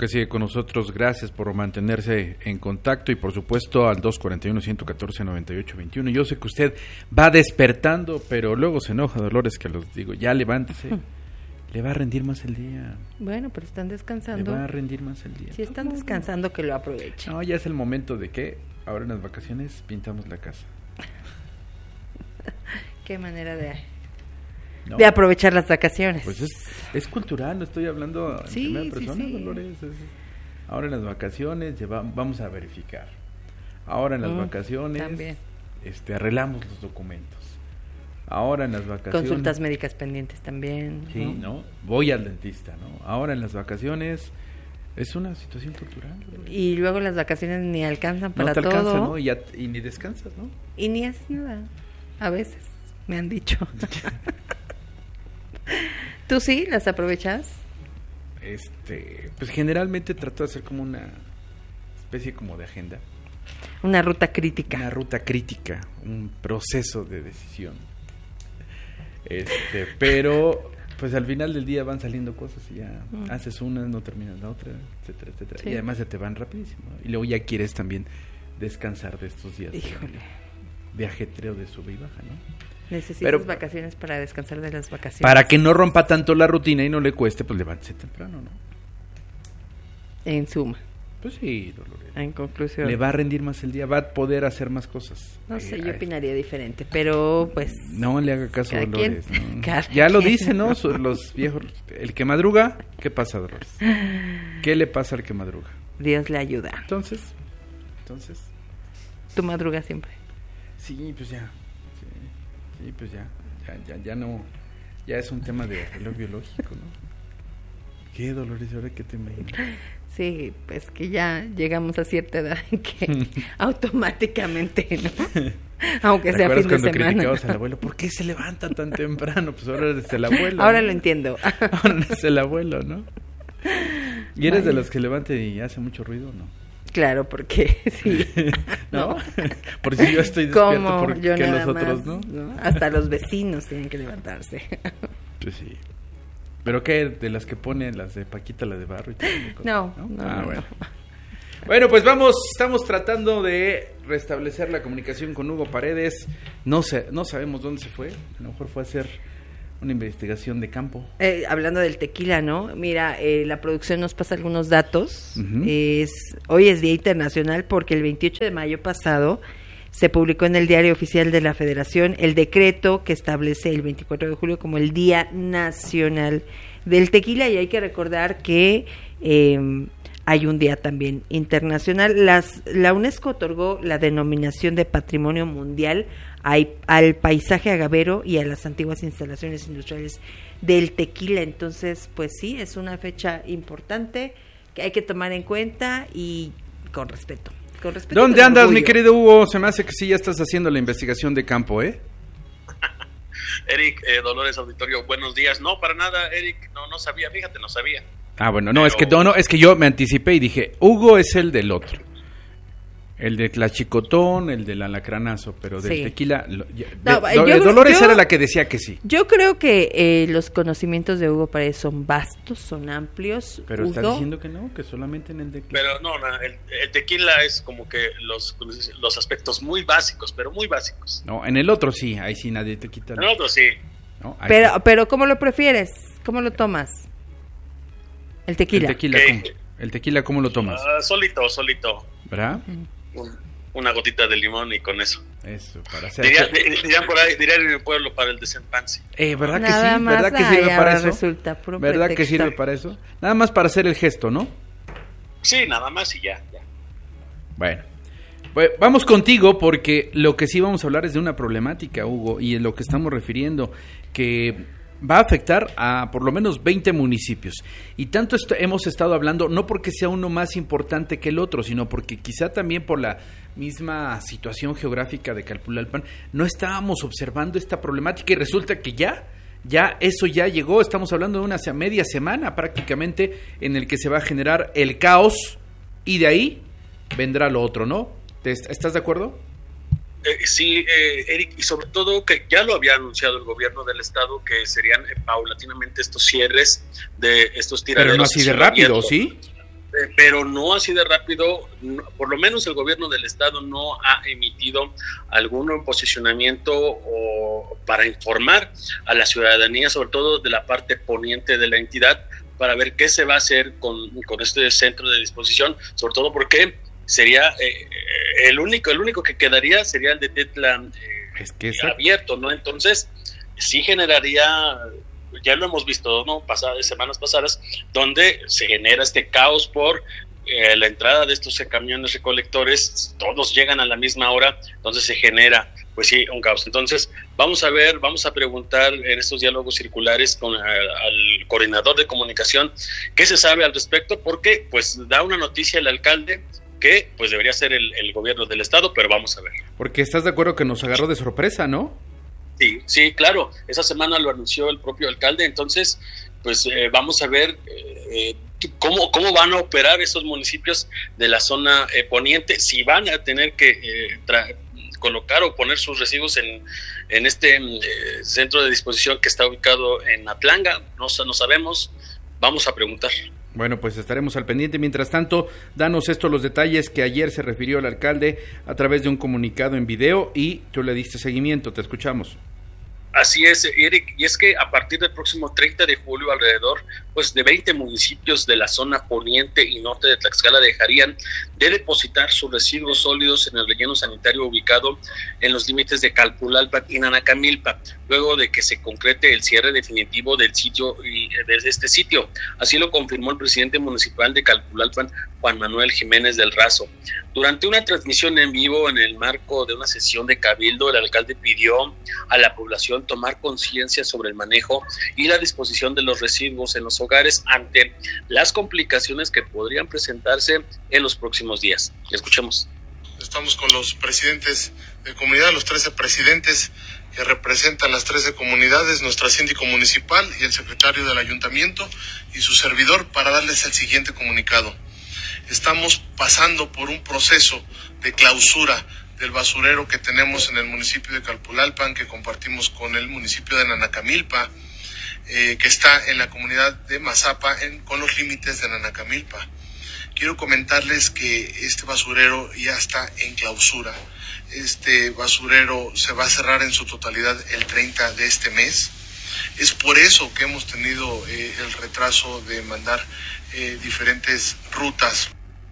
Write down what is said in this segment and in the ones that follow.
que sigue con nosotros, gracias por mantenerse en contacto y por supuesto al 241-114-9821. Yo sé que usted va despertando, pero luego se enoja, Dolores, que los digo, ya levántese. Le va a rendir más el día. Bueno, pero están descansando. Le va a rendir más el día. Si están descansando, que lo aprovechen. No, ya es el momento de que ahora en las vacaciones pintamos la casa. Qué manera de aprovechar las vacaciones. Pues es cultural, no estoy hablando en primera persona, sí. Dolores. Ahora en las vacaciones vamos a verificar. Ahora en las vacaciones también. Arreglamos los documentos. Ahora en las vacaciones. Consultas médicas pendientes también. Sí, ¿no? Voy al dentista, ¿no? Ahora en las vacaciones es una situación cultural. Y luego las vacaciones ni alcanzan para todo. No te alcanzan, ¿no? Y ni descansas, ¿no? Y ni haces nada. A veces, me han dicho. ¿Tú sí las aprovechas? Pues generalmente trato de hacer como una especie como de agenda. Una ruta crítica. Una ruta crítica, un proceso de decisión. Pero pues al final del día van saliendo cosas y ya haces una, no terminas la otra, etcétera, etcétera. Sí. Y además se te van rapidísimo. Y luego ya quieres también descansar de estos días. Híjole. De ajetreo, de sube y baja, ¿no? Necesitas vacaciones para descansar de las vacaciones. Para que no rompa tanto la rutina y no le cueste, pues levántese temprano, ¿no? En suma. Pues sí, Dolores. En conclusión. Le va a rendir más el día, va a poder hacer más cosas. No sé, yo opinaría diferente, pero pues... No le haga caso a Dolores. ¿No? Ya lo dicen, ¿no? Los viejos. El que madruga, ¿qué pasa, Dolores? ¿Qué le pasa al que madruga? Dios le ayuda. Entonces. ¿Tú madrugas siempre? Sí, pues ya. Sí, pues ya no. Ya es un tema de reloj biológico, ¿no? ¿Qué, Dolores? ¿Ahora qué te imaginas? Sí, pues que ya llegamos a cierta edad en que automáticamente, ¿no? Aunque sea fin de semana. Cuando criticabas al abuelo, ¿por qué se levanta tan temprano? Pues ahora eres el abuelo. Ahora lo entiendo. Ahora eres el abuelo, ¿no? ¿Y eres de los que levanta y hace mucho ruido, no? Claro, porque sí. ¿No? Por si yo estoy despierto, porque los otros ¿no? Hasta los vecinos tienen que levantarse. Pues sí. ¿Pero qué? ¿De las que pone las de Paquita, la de Barro y todo? No. Bueno. Bueno, pues estamos tratando de restablecer la comunicación con Hugo Paredes. No sabemos dónde se fue. A lo mejor fue a hacer una investigación de campo. Hablando del tequila, ¿no? Mira, la producción nos pasa algunos datos. Uh-huh. Hoy es Día Internacional porque el 28 de mayo pasado se publicó en el Diario Oficial de la Federación el decreto que establece el 24 de julio como el Día Nacional del Tequila, y hay que recordar que hay un día también internacional. La UNESCO otorgó la denominación de Patrimonio Mundial al paisaje agavero y a las antiguas instalaciones industriales del tequila. Entonces, pues sí, es una fecha importante que hay que tomar en cuenta y con respeto. ¿Dónde andas, mi querido Hugo? Se me hace que sí ya estás haciendo la investigación de campo, ¿eh? Eric, Dolores Auditorio, buenos días. No, para nada, Eric, no sabía, fíjate, no sabía. Ah, bueno, es que yo me anticipé y dije, Hugo es el del otro. El de Tlachicotón, el del alacranazo, pero del tequila... Dolores era la que decía que sí. Yo creo que los conocimientos de Hugo Paredes son vastos, son amplios. Pero está diciendo que no, que solamente en el tequila. Pero no, el tequila es como que los aspectos muy básicos, pero muy básicos. No, en el otro sí, ahí sí nadie te quita. En el otro sí. No, pero ¿cómo lo prefieres? ¿Cómo lo tomas? El tequila. El tequila, ¿cómo lo tomas? Solito. ¿Verdad? Una gotita de limón y con eso. Eso, para hacer... Dirían por ahí, dirían en el pueblo, para el desempance. ¿Verdad que Nada sí? más, ¿Verdad que sirve para eso? Resulta puro ¿Verdad pretexto. que sirve para eso? Nada más para hacer el gesto, ¿no? Sí, nada más y ya. Bueno, pues vamos contigo porque lo que sí vamos a hablar es de una problemática, Hugo, y en lo que estamos refiriendo, que va a afectar a por lo menos 20 municipios. Y tanto hemos estado hablando, no porque sea uno más importante que el otro, sino porque quizá también por la misma situación geográfica de Calpulalpan, no estábamos observando esta problemática y resulta que ya eso ya llegó. Estamos hablando de una media semana prácticamente en el que se va a generar el caos y de ahí vendrá lo otro, ¿no? ¿Estás de acuerdo? Sí, Eric, y sobre todo que ya lo había anunciado el gobierno del estado que serían paulatinamente estos cierres de estos tiraderos. Pero no así de rápido, ¿sí? pero no así de rápido. Por lo menos el gobierno del estado no ha emitido algún posicionamiento o para informar a la ciudadanía, sobre todo de la parte poniente de la entidad, para ver qué se va a hacer con este centro de disposición, sobre todo porque sería el único que quedaría sería el de Tetla abierto, ¿no? Entonces sí generaría, ya lo hemos visto, ¿no? Semanas pasadas, donde se genera este caos por la entrada de estos camiones recolectores, todos llegan a la misma hora, entonces se genera, pues sí, un caos. Entonces vamos a preguntar en estos diálogos circulares al coordinador de comunicación qué se sabe al respecto, porque pues da una noticia el alcalde que pues debería ser el gobierno del estado, pero vamos a ver. Porque estás de acuerdo que nos agarró de sorpresa, ¿no? Sí, claro, esa semana lo anunció el propio alcalde, entonces pues vamos a ver cómo van a operar esos municipios de la zona poniente, si van a tener que colocar o poner sus residuos en este centro de disposición que está ubicado en Atlanga, no sabemos, vamos a preguntar. Bueno, pues estaremos al pendiente. Mientras tanto, danos los detalles que ayer se refirió el alcalde a través de un comunicado en video y tú le diste seguimiento, te escuchamos. Así es, Eric, y es que a partir del próximo 30 de julio alrededor pues de 20 municipios de la zona poniente y norte de Tlaxcala dejarían de depositar sus residuos sólidos en el relleno sanitario ubicado en los límites de Calpulalpan y Nanacamilpa, luego de que se concrete el cierre definitivo del sitio y de este sitio. Así lo confirmó el presidente municipal de Calpulalpan, Juan Manuel Jiménez del Razo. Durante una transmisión en vivo en el marco de una sesión de cabildo, el alcalde pidió a la población tomar conciencia sobre el manejo y la disposición de los residuos en los hogares ante las complicaciones que podrían presentarse en los próximos días. Escuchemos. Estamos con los presidentes de comunidad, los 13 presidentes que representan las 13 comunidades, nuestra síndico municipal y el secretario del ayuntamiento y su servidor para darles el siguiente comunicado. Estamos pasando por un proceso de clausura del basurero que tenemos en el municipio de Calpulalpan, que compartimos con el municipio de Nanacamilpa, que está en la comunidad de Mazapa, con los límites de Nanacamilpa. Quiero comentarles que este basurero ya está en clausura. Este basurero se va a cerrar en su totalidad el 30 de este mes. Es por eso que hemos tenido el retraso de mandar diferentes rutas.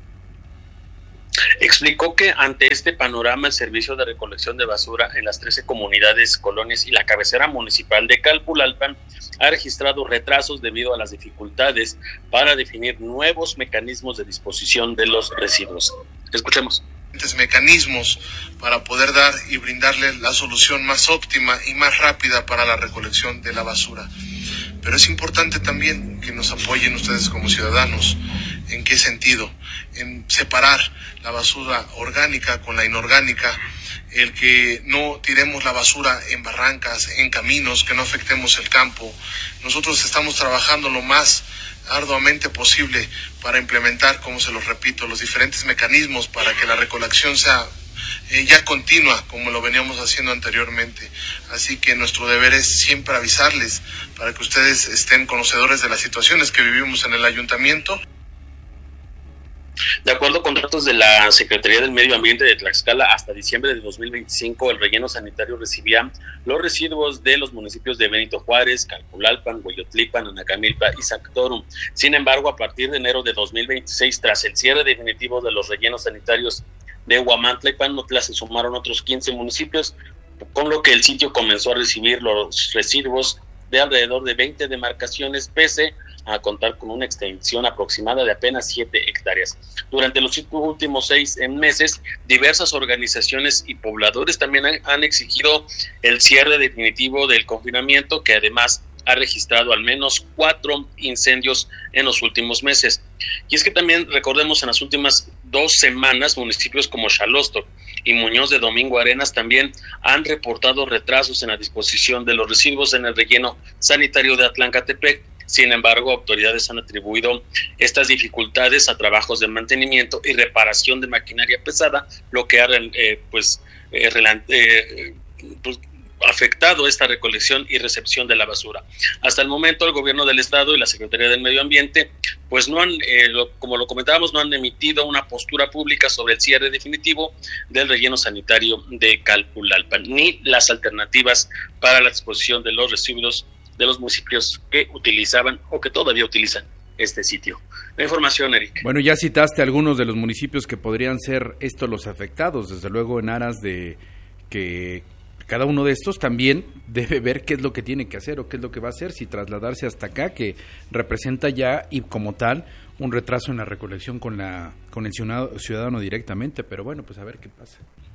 Explicó que ante este panorama el servicio de recolección de basura en las 13 comunidades, colonias y la cabecera municipal de Calpulalpan ha registrado retrasos debido a las dificultades para definir nuevos mecanismos de disposición de los residuos. Escuchemos. Mecanismos para poder dar y brindarle la solución más óptima y más rápida para la recolección de la basura. Pero es importante también que nos apoyen ustedes como ciudadanos. ¿En qué sentido? En separar la basura orgánica con la inorgánica, el que no tiremos la basura en barrancas, en caminos, que no afectemos el campo. Nosotros estamos trabajando lo más arduamente posible para implementar, como se los repito, los diferentes mecanismos para que la recolección sea ya continua, como lo veníamos haciendo anteriormente. Así que nuestro deber es siempre avisarles para que ustedes estén conocedores de las situaciones que vivimos en el ayuntamiento. De acuerdo con datos de la Secretaría del Medio Ambiente de Tlaxcala, hasta diciembre de 2025 el relleno sanitario recibía los residuos de los municipios de Benito Juárez, Calpulalpan, Hueyotlipan, Nanacamilpa y Zactorum. Sin embargo, a partir de enero de 2026, tras el cierre definitivo de los rellenos sanitarios de Huamantla y Panotla, se sumaron otros 15 municipios, con lo que el sitio comenzó a recibir los residuos de alrededor de 20 demarcaciones, pese a contar con una extensión aproximada de apenas 7 hectáreas. Durante los últimos 6 meses, diversas organizaciones y pobladores también han exigido el cierre definitivo del confinamiento, que además ha registrado al menos 4 incendios en los últimos meses. Y es que también recordemos, en las últimas 2 semanas, municipios como Xalóstoc y Muñoz de Domingo Arenas también han reportado retrasos en la disposición de los residuos en el relleno sanitario de Atlancatepec. Sin embargo, autoridades han atribuido estas dificultades a trabajos de mantenimiento y reparación de maquinaria pesada, lo que ha afectado esta recolección y recepción de la basura. Hasta el momento, el gobierno del estado y la Secretaría del Medio Ambiente pues no han, como lo comentábamos, no han emitido una postura pública sobre el cierre definitivo del relleno sanitario de Calpulalpan, ni las alternativas para la disposición de los residuos de los municipios que utilizaban o que todavía utilizan este sitio. La información, Eric. Bueno, ya citaste algunos de los municipios que podrían ser estos los afectados, desde luego en aras de que cada uno de estos también debe ver qué es lo que tiene que hacer o qué es lo que va a hacer, si trasladarse hasta acá, que representa ya y como tal un retraso en la recolección con el ciudadano directamente, pero bueno, pues a ver qué pasa.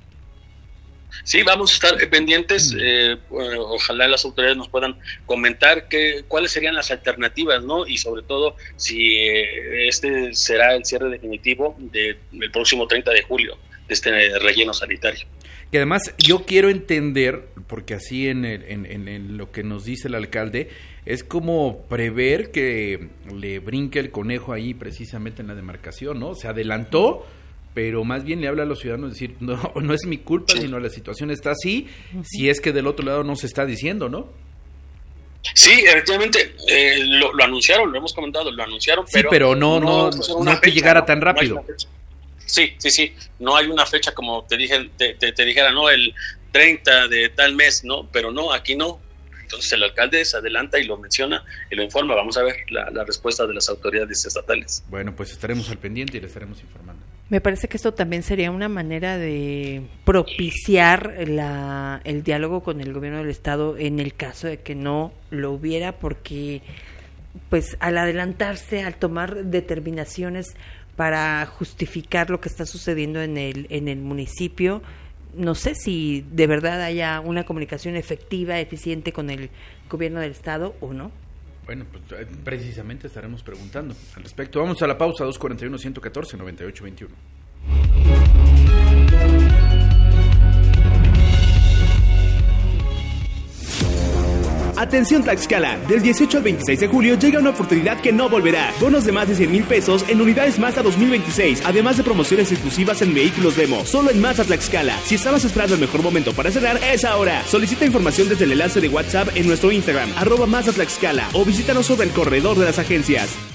Sí, vamos a estar pendientes, ojalá las autoridades nos puedan comentar cuáles serían las alternativas, ¿no? Y sobre todo si este será el cierre definitivo del próximo 30 de julio de este relleno sanitario. Y además yo quiero entender, porque así en lo que nos dice el alcalde, es como prever que le brinque el conejo ahí precisamente en la demarcación, ¿no? Se adelantó, pero más bien le habla a los ciudadanos, decir, no es mi culpa, sino la situación está así, si es que del otro lado no se está diciendo, ¿no? Sí, efectivamente, lo anunciaron, lo hemos comentado, lo anunciaron, sí, pero no que llegara tan rápido. Sí, no hay una fecha como te dijera, no, el 30 de tal mes, no, pero no, aquí no. Entonces el alcalde se adelanta y lo menciona y lo informa. Vamos a ver la respuesta de las autoridades estatales. Bueno, pues estaremos al pendiente y le estaremos informando. Me parece que esto también sería una manera de propiciar el diálogo con el gobierno del estado en el caso de que no lo hubiera, porque pues al adelantarse, al tomar determinaciones para justificar lo que está sucediendo en el municipio, no sé si de verdad haya una comunicación efectiva, eficiente con el gobierno del estado o no. Bueno, pues precisamente estaremos preguntando al respecto. Vamos a la pausa, 241-114-9821. Atención Tlaxcala, del 18 al 26 de julio llega una oportunidad que no volverá. Bonos de más de 100,000 pesos en unidades Mazda 2026, además de promociones exclusivas en vehículos demo, solo en Mazda Tlaxcala. Si estabas esperando el mejor momento para cerrar, es ahora. Solicita información desde el enlace de WhatsApp en nuestro Instagram, @Mazda Tlaxcala, o visítanos sobre el corredor de las agencias.